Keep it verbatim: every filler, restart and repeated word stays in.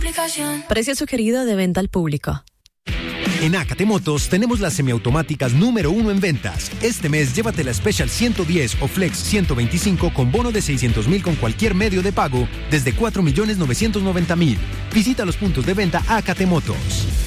aplicación. Precio sugerido de venta al público. En Acate Motos tenemos las semiautomáticas número uno en ventas. Este mes llévate la Special ciento diez o Flex ciento veinticinco con bono de seiscientos mil con cualquier medio de pago desde cuatro millones novecientos noventa mil. Visita los puntos de venta Acate Motos.